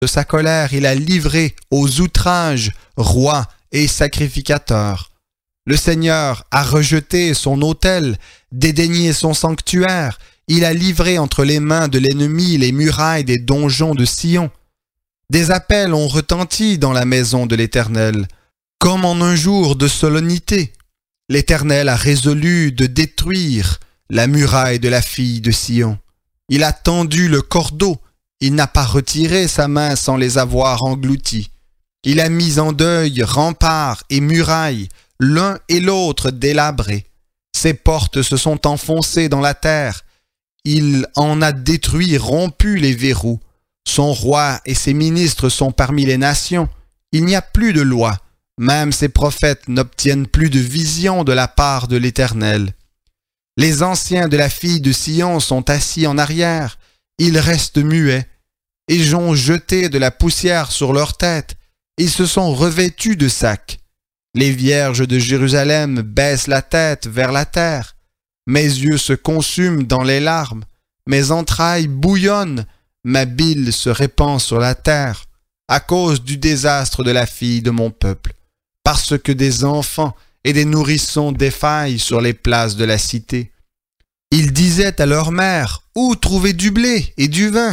de sa colère, il a livré aux outrages rois et sacrificateurs. Le Seigneur a rejeté son autel, dédaigné son sanctuaire. Il a livré entre les mains de l'ennemi les murailles des donjons de Sion. Des appels ont retenti dans la maison de l'Éternel, comme en un jour de solennité. L'Éternel a résolu de détruire la muraille de la fille de Sion. Il a tendu le cordeau, il n'a pas retiré sa main sans les avoir engloutis. Il a mis en deuil remparts et murailles, l'un et l'autre délabrés. Ses portes se sont enfoncées dans la terre. Il en a détruit, rompu les verrous. Son roi et ses ministres sont parmi les nations. Il n'y a plus de loi. Même ses prophètes n'obtiennent plus de vision de la part de l'Éternel. Les anciens de la fille de Sion sont assis en arrière. Ils restent muets. Ils ont jeté de la poussière sur leur tête. Ils se sont revêtus de sacs. Les vierges de Jérusalem baissent la tête vers la terre. Mes yeux se consument dans les larmes. Mes entrailles bouillonnent. Ma bile se répand sur la terre à cause du désastre de la fille de mon peuple. Parce que des enfants et des nourrissons défaillent sur les places de la cité. Ils disaient à leur mère, « Où trouver du blé et du vin ?»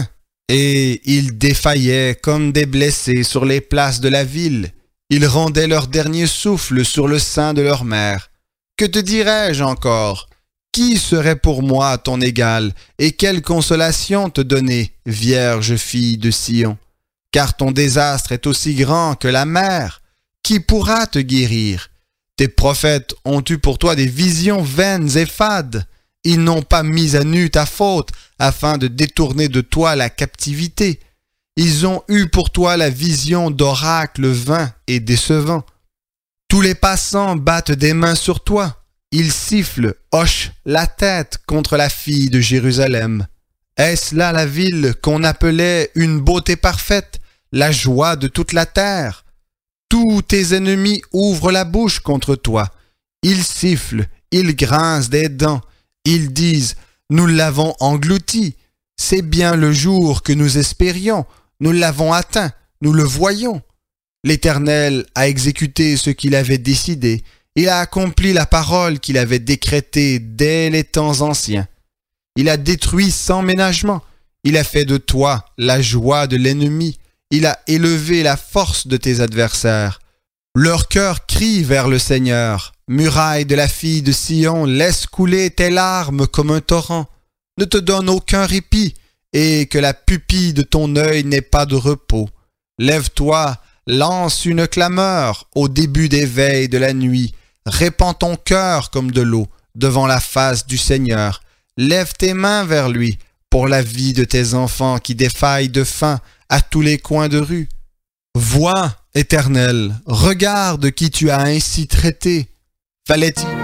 Et ils défaillaient comme des blessés sur les places de la ville. Ils rendaient leur dernier souffle sur le sein de leur mère. Que te dirais-je encore? Qui serait pour moi ton égal? Et quelle consolation te donner, vierge fille de Sion? Car ton désastre est aussi grand que la mer. Qui pourra te guérir? Tes prophètes ont eu pour toi des visions vaines et fades. Ils n'ont pas mis à nu ta faute afin de détourner de toi la captivité. Ils ont eu pour toi la vision d'oracles vains et décevants. Tous les passants battent des mains sur toi. Ils sifflent, hochent la tête contre la fille de Jérusalem. Est-ce là la ville qu'on appelait une beauté parfaite, la joie de toute la terre? Tous tes ennemis ouvrent la bouche contre toi. Ils sifflent, ils grincent des dents. Ils disent, nous l'avons englouti. C'est bien le jour que nous espérions. Nous l'avons atteint, nous le voyons. L'Éternel a exécuté ce qu'il avait décidé. Il a accompli la parole qu'il avait décrétée dès les temps anciens. Il a détruit sans ménagement. Il a fait de toi la joie de l'ennemi. Il a élevé la force de tes adversaires. Leur cœur crie vers le Seigneur. Muraille de la fille de Sion, laisse couler tes larmes comme un torrent. Ne te donne aucun répit, et que la pupille de ton œil n'ait pas de repos. Lève-toi, lance une clameur au début des veilles de la nuit. Répands ton cœur comme de l'eau devant la face du Seigneur. Lève tes mains vers lui pour la vie de tes enfants qui défaillent de faim à tous les coins de rue. Vois, Éternel, regarde qui tu as ainsi traité. Fallait-il